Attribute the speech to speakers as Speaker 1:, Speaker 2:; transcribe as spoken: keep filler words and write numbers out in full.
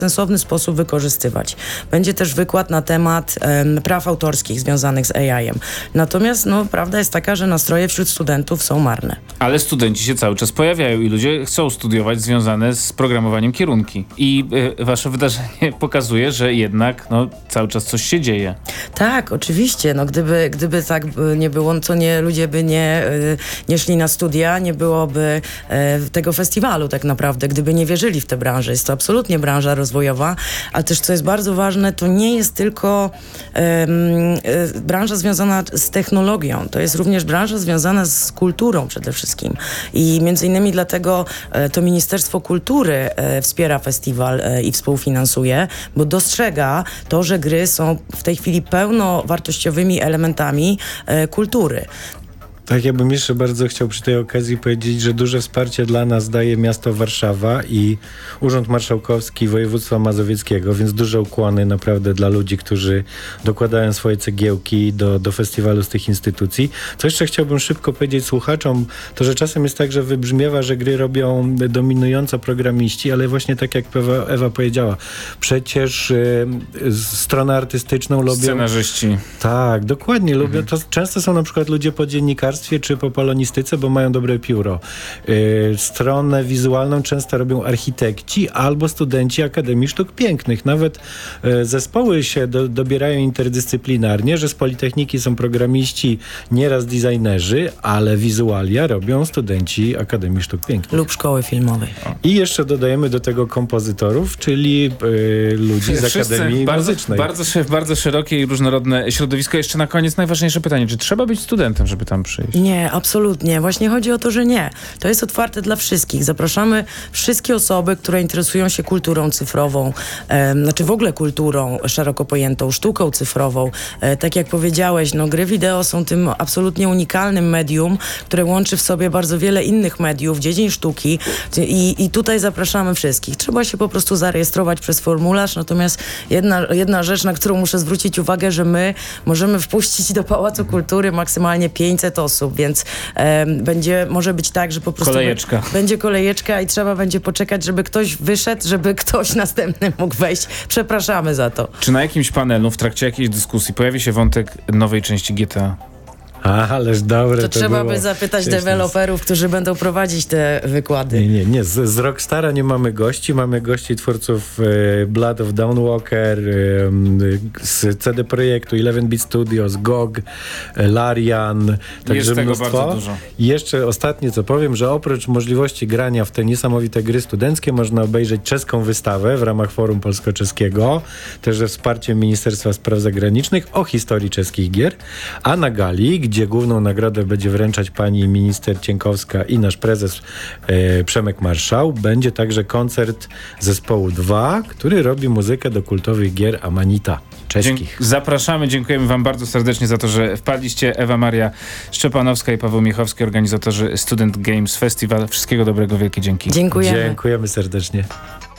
Speaker 1: sensowny sposób wykorzystywać. Będzie też wykład na temat um, praw autorskich związanych z A I-em. Natomiast no, prawda jest taka, że nastroje wśród studentów są marne.
Speaker 2: Ale studenci się cały czas pojawiają i ludzie chcą studiować związane z programowaniem kierunki. I y, wasze wydarzenie pokazuje, że jednak no, cały czas coś się dzieje.
Speaker 1: Tak, oczywiście. No, gdyby, gdyby tak nie było, to nie, ludzie by nie, nie szli na studia, nie byłoby tego festiwalu tak naprawdę, gdyby nie wierzyli w tę branżę. Jest to absolutnie branża rozwojowa, a też co jest bardzo ważne, to nie jest tylko um, branża związana z technologią, to jest również branża związana z kulturą przede wszystkim. I między innymi dlatego e, to Ministerstwo Kultury e, wspiera festiwal e, i współfinansuje, bo dostrzega to, że gry są w tej chwili pełnowartościowymi elementami e, kultury.
Speaker 3: Tak, ja bym jeszcze bardzo chciał przy tej okazji powiedzieć, że duże wsparcie dla nas daje miasto Warszawa i Urząd Marszałkowski Województwa Mazowieckiego, więc duże ukłony naprawdę dla ludzi, którzy dokładają swoje cegiełki do, do festiwalu z tych instytucji. Co jeszcze chciałbym szybko powiedzieć słuchaczom, to że czasem jest tak, że wybrzmiewa, że gry robią dominująco programiści, ale właśnie tak jak Ewa, Ewa powiedziała, przecież y, stronę artystyczną lubią...
Speaker 2: Scenarzyści.
Speaker 3: Tak, dokładnie.
Speaker 2: Mhm.
Speaker 3: Lubią, to często są na przykład ludzie po dziennikarstwie czy po polonistyce, bo mają dobre pióro. Yy, stronę wizualną często robią architekci albo studenci Akademii Sztuk Pięknych. Nawet yy, zespoły się do, dobierają interdyscyplinarnie, że z Politechniki są programiści, nieraz designerzy, ale wizualia robią studenci Akademii Sztuk Pięknych.
Speaker 1: Lub szkoły filmowej.
Speaker 3: I jeszcze dodajemy do tego kompozytorów, czyli yy, ludzi z
Speaker 2: Wszyscy
Speaker 3: Akademii
Speaker 2: bardzo,
Speaker 3: Muzycznej.
Speaker 2: Bardzo, bardzo szerokie i różnorodne środowisko. Jeszcze na koniec najważniejsze pytanie. Czy trzeba być studentem, żeby tam przyjść?
Speaker 1: Nie, absolutnie. Właśnie chodzi o to, że nie. To jest otwarte dla wszystkich. Zapraszamy wszystkie osoby, które interesują się kulturą cyfrową, e, znaczy w ogóle kulturą szeroko pojętą, sztuką cyfrową. E, tak jak powiedziałeś, no, gry wideo są tym absolutnie unikalnym medium, które łączy w sobie bardzo wiele innych mediów, dziedzin sztuki i, i tutaj zapraszamy wszystkich. Trzeba się po prostu zarejestrować przez formularz, natomiast jedna, jedna rzecz, na którą muszę zwrócić uwagę, że my możemy wpuścić do Pałacu Kultury maksymalnie pięćset osób, więc e, będzie, może być tak, że po prostu
Speaker 2: kolejeczka.
Speaker 1: będzie kolejeczka i trzeba będzie poczekać, żeby ktoś wyszedł, żeby ktoś następny mógł wejść. Przepraszamy za to.
Speaker 2: Czy na jakimś panelu, w trakcie jakiejś dyskusji pojawi się wątek nowej części G T A?
Speaker 3: A, ależ dobre
Speaker 1: To,
Speaker 3: to
Speaker 1: trzeba
Speaker 3: było.
Speaker 1: by zapytać
Speaker 3: Wcześniej.
Speaker 1: deweloperów, którzy będą prowadzić te wykłady.
Speaker 3: Nie, nie, nie. Z, z Rockstara nie mamy gości. Mamy gości twórców e, Blood of Dawnwalker, e, z C D Projektu, eleven bit Studios, G O G, e, Larian. Także
Speaker 2: Jest tego
Speaker 3: mnóstwo.
Speaker 2: bardzo dużo.
Speaker 3: I jeszcze ostatnie co powiem, że oprócz możliwości grania w te niesamowite gry studenckie można obejrzeć czeską wystawę w ramach Forum Polsko-Czeskiego, też ze wsparciem Ministerstwa Spraw Zagranicznych o historii czeskich gier, a na gali, gdzie główną nagrodę będzie wręczać pani minister Cienkowska i nasz prezes e, Przemek Marszał, będzie także koncert zespołu dwa, który robi muzykę do kultowych gier Amanita czeskich.
Speaker 2: Dzie- zapraszamy, dziękujemy wam bardzo serdecznie za to, że wpadliście. Ewa Maria Szczepanowska i Paweł Miechowski, organizatorzy Student Games Festival. Wszystkiego dobrego, wielkie dzięki.
Speaker 1: Dziękujemy.
Speaker 3: Dziękujemy serdecznie.